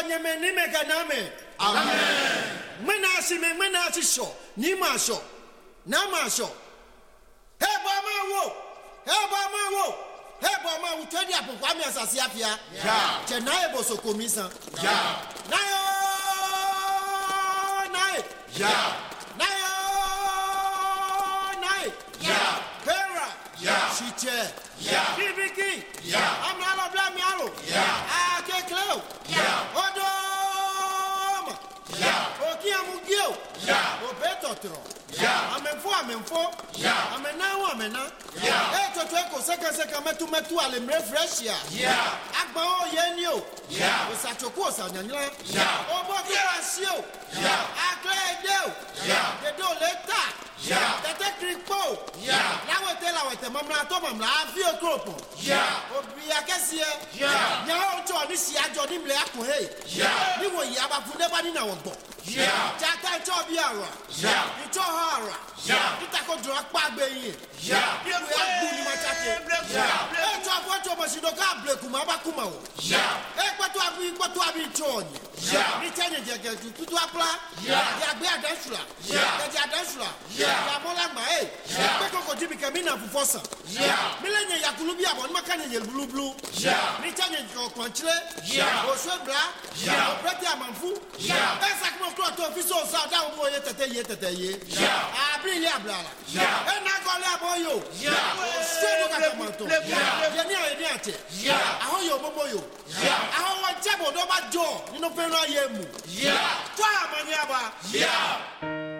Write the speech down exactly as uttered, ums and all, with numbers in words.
nyame ni me ganame. Amen. Mena si me mena si sho. Ni ma sho. Na ma sho. Hey boy ma wo. Hey boy ma wo. Hey boy ma wo twedi apokwa mi asase afia. Yeah. Je na e boso komisa. Yeah. Na yo. Na e. Yeah. Na yo. Na e. Yeah. Pera. Yeah. Shiche. Yeah. Bibiki. Yeah. Amala bla mi alo. Yeah. Ah ke kleo. Yeah. Odoma. Yeah. Oki amugio. Yeah. Obetotro. Yeah. Amenfo amenfo. Yeah. Amena wo amena. Yeah. Eh toto eko seka seka metu metu ale mre fresh ya. Yeah. Agba o ye ni o. Yeah. Osachoko osanyanya. Yeah. Obo ki asio. Yeah. Akle de. Yeah. De do leta. Yeah. Tete kripo. Yeah. Lawete lawete mamra to mamra afi okropo. Yeah. Obi akesie. Yeah. Nya o jo ni si ajo ni mle akun hey. Yeah. Ni wo yi abafunde ba ni na wo gbo. Yeah. Jata cho bi ara. Yeah. Icho ha ara. Yeah. Itako dro apa gbe yin. Yeah. Bi agbu ni ma chate. Yeah. E to afo to mo si do ka bleku ma ba kuma wo. Yeah. E kpatu abi kpatu abi chonye. Yeah. Ni tenye je ge tutu apla. Yeah. Ya gbe adansura. Yeah. Ya adansura. Yeah. Ya mola ma e. Yeah. Pe ko jibi ke mi na fufosa. Yeah. Mi lenye yakulu bi abon ma kanye ye blue blue. Yeah. Ni tenye ko kwanchile. Yeah. O so bra. Yeah. O preti amanfu. Yeah. E sak mo kro to fi so sa da wo ye tete ye tete ye. Yeah. Abri le ablala. Yeah. E na ko le aboyo. Yeah. O se do ka tomato. Yeah. Ye ni a ye ni ate. Yeah. Aho yo bobo yo. Yeah. Aho wa jabo do ba jo. Ni no pe no ye mu. Yeah. Twa amani aba. Yeah.